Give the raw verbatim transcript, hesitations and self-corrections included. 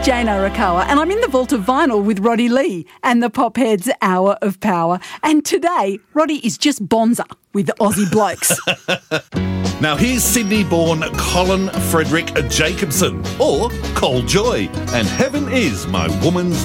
Jane Arakawa, and I'm in the vault of vinyl with Roddy Lee and the Popheads Hour of Power. And today, Roddy is just bonza with Aussie blokes. Now here's Sydney-born Colin Frederick Jacobson, or Col Joy, and Heaven Is My Woman's